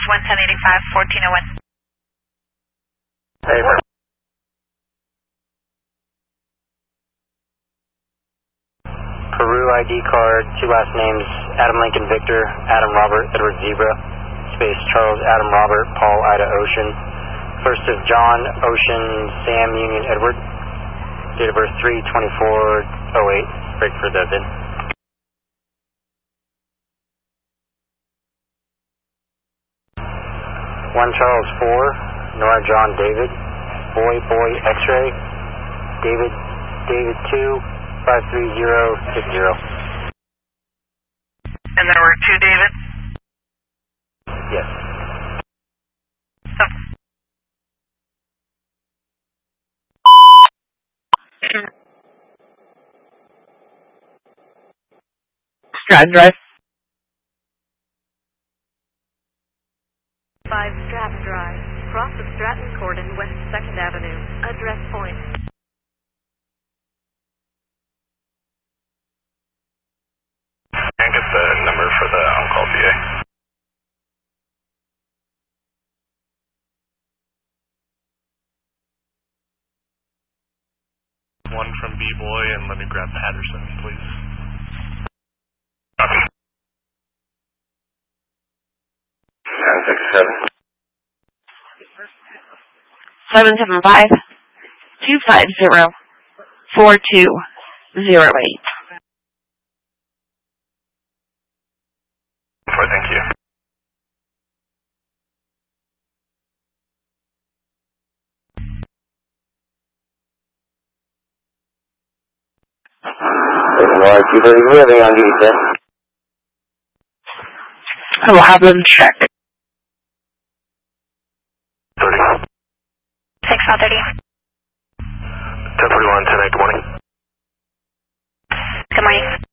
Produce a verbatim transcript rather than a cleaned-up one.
one ten eighty-five, fourteen oh one. Hey, bro. Peru I D card, two last names, Adam Lincoln Victor, Adam Robert, Edward Zebra, space Charles Adam Robert, Paul Ida Ocean. First of John, Ocean, Sam, Union, Edward. Date of birth three twenty-four oh eight. Break for the bid. One Charles four, Nora John David, Boy Boy X-ray, David David two, five three zero six zero. And there were two David? Yes. So. Stratton Drive. five Stratton Drive, cross of Stratton Court and West second Avenue. Address point. And get the number for the on-call V A. One from B-Boy, and let me grab Patterson, please. Copy. nine six seven. seven seven five, two five zero, four two zero eight. Thank you. two thirty living on duty, sir. I will have them check. thirty. six five thirty. ten forty-one, ten eight, good morning. Good morning.